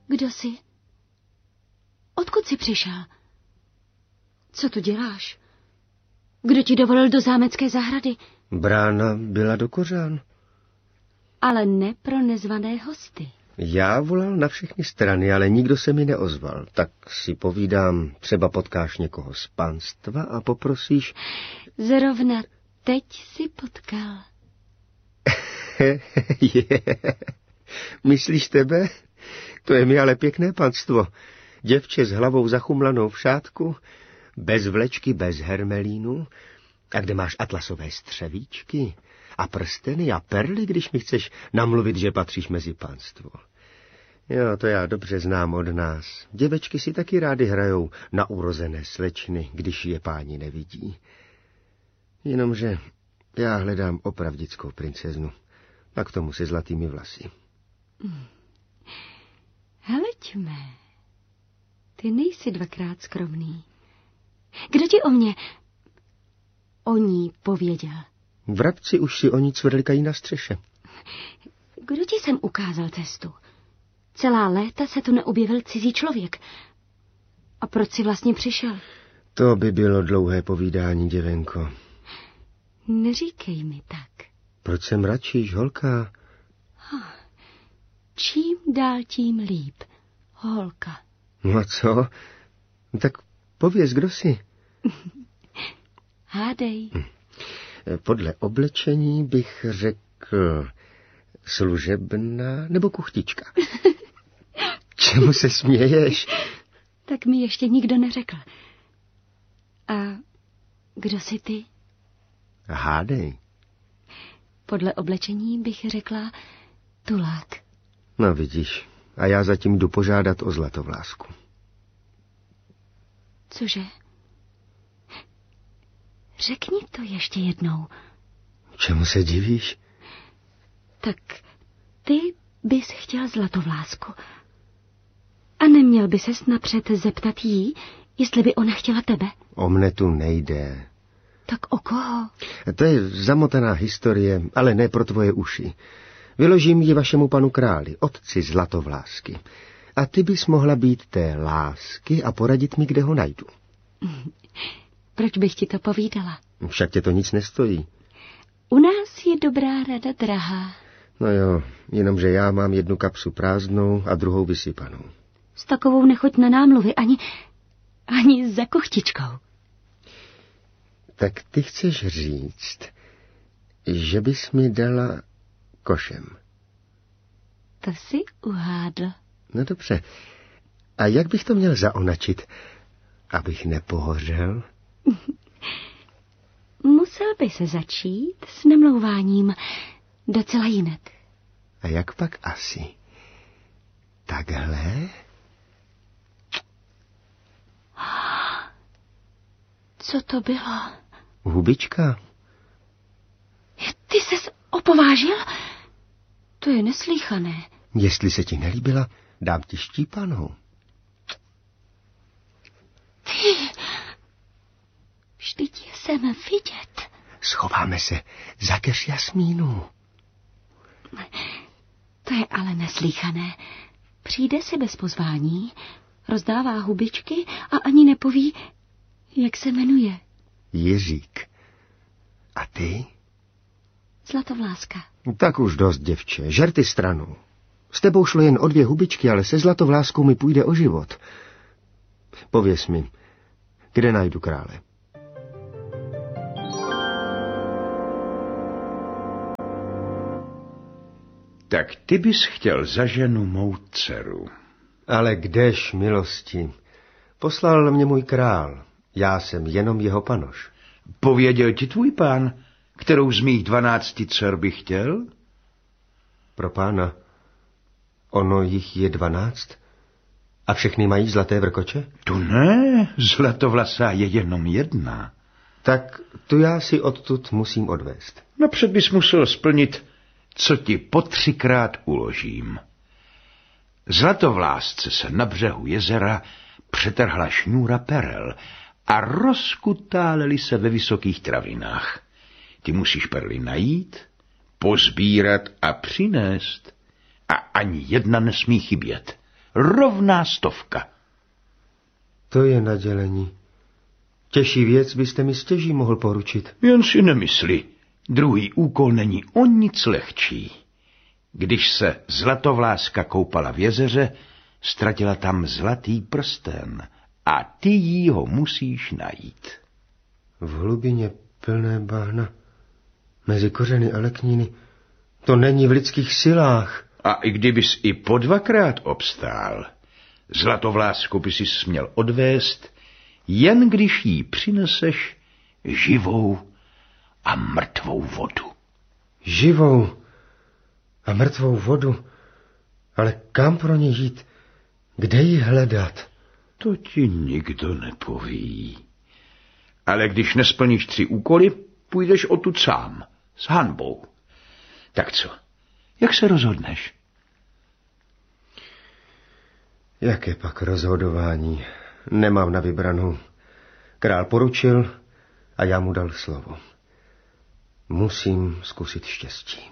Kdo jsi? Odkud jsi přišel? Co tu děláš? Kdo ti dovolil do zámecké zahrady? Brána byla do kořán. Ale ne pro nezvané hosty. Já volal na všechny strany, ale nikdo se mi neozval. Tak si povídám, třeba potkáš někoho z panstva a poprosíš... Zrovna teď si potkal. Myslíš tebe? To je mi ale pěkné panstvo. Děvče s hlavou zachumlanou v šátku, bez vlečky, bez hermelínu, a kde máš atlasové střevíčky a prsteny a perly, když mi chceš namluvit, že patříš mezi panstvo. Jo, to já dobře znám od nás. Děvečky si taky rády hrajou na urozené slečny, když je páni nevidí. Jenomže já hledám opravdickou princeznu a k tomu se zlatými vlasy. Heleďme, ty nejsi dvakrát skromný. Kdo ti o ní pověděl? Vrabci už si o ní cvrlikají na střeše. Kdo ti sem ukázal cestu? Celá léta se tu neobjevil cizí člověk. A proč jsi vlastně přišel? To by bylo dlouhé povídání, děvenko. Neříkej mi tak. Proč se mračíš, holka? Čím dál tím líp, holka. No a co? Tak pověz, kdo jsi? Hádej. Podle oblečení bych řekl služebná nebo kuchtička. Čemu se směješ? Tak mi ještě nikdo neřekl. A kdo jsi ty? Hádej. Podle oblečení bych řekla tulák. No vidíš, a já zatím jdu požádat o zlatovlásku. Cože? Řekni to ještě jednou. Čemu se divíš? Tak ty bys chtěl zlatovlásku. A neměl by ses napřed zeptat jí, jestli by ona chtěla tebe? O mne tu nejde. Tak o koho? To je zamotaná historie, ale ne pro tvoje uši. Vyložím ji vašemu panu králi, otci zlatovlásky. A ty bys mohla být té lásky a poradit mi, kde ho najdu. Proč bych ti to povídala? Však tě to nic nestojí. U nás je dobrá rada drahá. No jo, jenomže já mám jednu kapsu prázdnou a druhou vysypanou. S takovou nechoď na námluvy, ani za kuchtičkou. Tak ty chceš říct, že bys mi dala košem. To jsi uhádl. No dobře. A jak bych to měl zaonačit, abych nepohořel? Musel by se začít s namlouváním docela jinak. A jak pak asi? Takhle? Co to bylo? Hubička. Ty ses opovážil? To je neslýchané. Jestli se ti nelíbila, dám ti štípanou. Ty, vždyť jsem vidět. Schováme se za keř jasmínu. To je ale neslýchané. Přijde si bez pozvání, rozdává hubičky a ani nepoví, jak se jmenuje. Jiřík. A ty? Zlatovláska. Tak už dost, děvče, žerty stranou. S tebou šlo jen o 2 hubičky, ale se zlatovláskou mi půjde o život. Pověz mi, kde najdu krále? Tak ty bys chtěl za ženu mou dceru. Ale kdež, milosti? Poslal mě můj král. Já jsem jenom jeho panoš. Pověděl ti tvůj pán, kterou z mých 12 dcer by chtěl? Pro pána. Ono jich je 12? A všechny mají zlaté vrkoče? Tu ne, zlatovlasá je jenom jedna. Tak tu já si odtud musím odvést. Napřed bys musel splnit, co ti po 3krát uložím. Zlatovlásce se na břehu jezera přetrhla šňůra perel a rozkutálely se ve vysokých travinách. Ty musíš perly najít, pozbírat a přinést. A ani jedna nesmí chybět. Rovná 100. To je nadělení. Těžší věc byste mi stěží mohl poručit. Jen si nemysli, druhý úkol není o nic lehčí. Když se Zlatovláska koupala v jezeře, ztratila tam zlatý prsten a ty jí ho musíš najít. V hlubině plné bahna, mezi kořeny a lekniny, to není v lidských silách. A i kdybys i po 2krát obstál, Zlatovlásku by si směl odvést, jen když jí přineseš živou a mrtvou vodu. Živou a mrtvou vodu? Ale kam pro ně jít? Kde ji hledat? To ti nikdo nepoví. Ale když nesplníš 3 úkoly, půjdeš odtud sám, s hanbou. Tak co, jak se rozhodneš? Jaké pak rozhodování? Nemám na vybranou. Král poručil a já mu dal slovo. Musím zkusit štěstí.